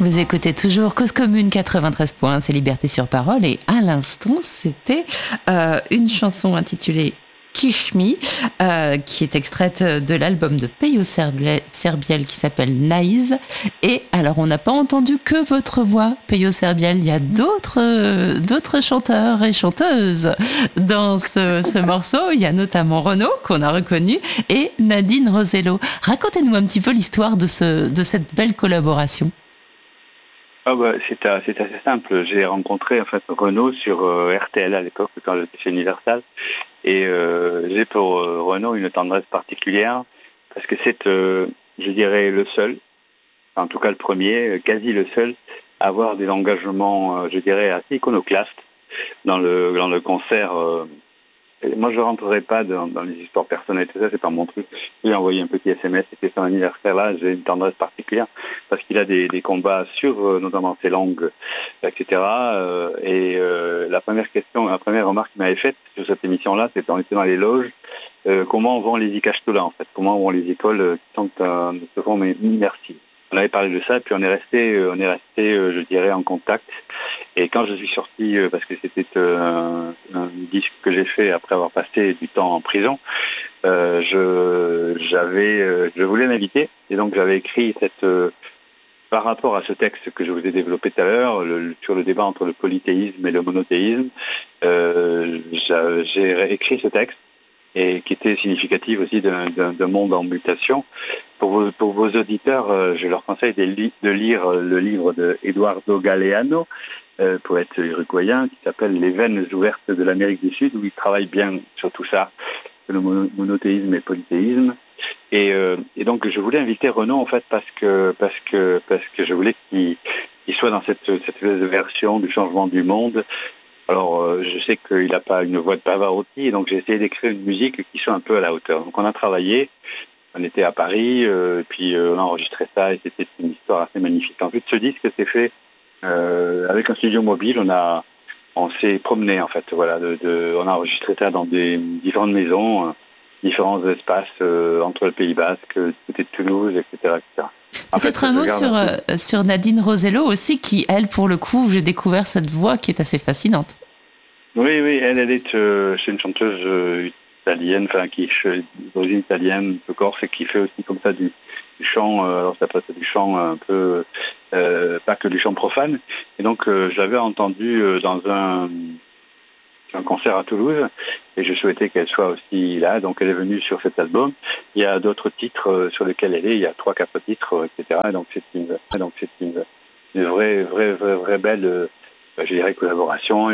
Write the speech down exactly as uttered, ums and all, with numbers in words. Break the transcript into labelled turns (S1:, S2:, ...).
S1: Vous écoutez toujours Cause Commune quatre-vingt-treize points, c'est Liberté sur Parole. Et à l'instant, c'était euh, une chanson intitulée Kiss Me, euh, qui est extraite de l'album de Peyo Serbiel, Serbiel qui s'appelle Naïs. Et alors, on n'a pas entendu que votre voix, Peyo Serbiel. Il y a d'autres, euh, d'autres chanteurs et chanteuses dans ce, ce morceau. Il y a notamment Renaud, qu'on a reconnu, et Nadine Rosello. Racontez-nous un petit peu l'histoire de, ce, de cette belle collaboration.
S2: Ah bah, c'est, euh, c'est assez simple. J'ai rencontré en fait Renaud sur euh, R T L à l'époque quand j'étais chez Universal et euh, j'ai pour euh, Renaud une tendresse particulière parce que c'est, euh, je dirais, le seul, en tout cas le premier, quasi le seul, à avoir des engagements, euh, je dirais, assez iconoclastes dans le dans le concert. Euh, Et moi, je ne rentrerai pas dans, dans les histoires personnelles, tout ça, c'est pas mon truc. J'ai envoyé un petit S M S, c'était son anniversaire là, j'ai une tendresse particulière, parce qu'il a des, des combats sur euh, notamment ses langues, et cetera. Euh, et euh, la première question, la première remarque qu'il m'avait faite sur cette émission-là, c'était on était dans les loges, euh, comment vont les Icachtola, en fait, comment vont les écoles euh, qui sont euh, se font merci. On avait parlé de ça, puis on est resté, on est resté, je dirais, en contact. Et quand je suis sorti, parce que c'était un, un disque que j'ai fait après avoir passé du temps en prison, euh, je, j'avais, je voulais l'inviter. Et donc j'avais écrit cette, par rapport à ce texte que je vous ai développé tout à l'heure, le, sur le débat entre le polythéisme et le monothéisme, euh, j'ai écrit ce texte, et qui était significative aussi d'un, d'un, d'un monde en mutation. Pour vos, pour vos auditeurs, euh, je leur conseille de, li- de lire le livre de Eduardo Galeano, euh, poète uruguayen, qui s'appelle Les veines ouvertes de l'Amérique du Sud, où il travaille bien sur tout ça, le mono- monothéisme et le polythéisme. Et, euh, et donc je voulais inviter Renaud en fait parce que parce que parce que je voulais qu'il, qu'il soit dans cette cette version du changement du monde. Alors, euh, je sais qu'il n'a pas une voix de Pavarotti, donc j'ai essayé d'écrire une musique qui soit un peu à la hauteur. Donc on a travaillé, on était à Paris, euh, puis euh, on a enregistré ça, et c'était une histoire assez magnifique. Ensuite, ce disque s'est fait euh, avec un studio mobile, on a, on s'est promené en fait, voilà, de, de, on a enregistré ça dans des différentes maisons, euh, différents espaces euh, entre le Pays Basque, du côté de Toulouse, et cetera, et cetera. En
S1: Peut-être
S2: fait,
S1: un mot sur,
S2: un
S1: euh, sur Nadine Rosello aussi, qui, elle, pour le coup, j'ai découvert cette voix qui est assez fascinante.
S2: Oui, oui, elle, elle est, euh, c'est une chanteuse euh, italienne, enfin qui est d'origine italienne, de Corse, et qui fait aussi comme ça du, du chant. Euh, alors ça peut être du chant un peu, euh, pas que du chant profane. Et donc euh, je l'avais entendue euh, dans un, un concert à Toulouse, et je souhaitais qu'elle soit aussi là. Donc elle est venue sur cet album. Il y a d'autres titres euh, sur lesquels elle est. Il y a trois, quatre titres, euh, et cetera. Et donc c'est une, donc c'est une, une vraie, vraie, vraie, vraie belle, euh, je dirais, collaboration.